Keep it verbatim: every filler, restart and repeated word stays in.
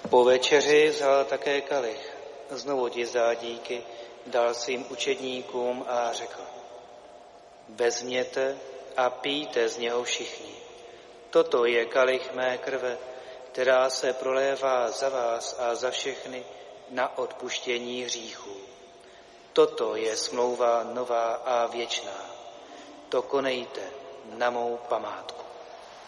Po večeři vzal také kalich, znovu ti vzdál díky, dal svým učedníkům a řekl: vezměte a pijte z něho všichni. Toto je kalich mé krve, která se prolévá za vás a za všechny na odpuštění hříchů. Toto je smlouva nová a věčná. To konejte na mou památku.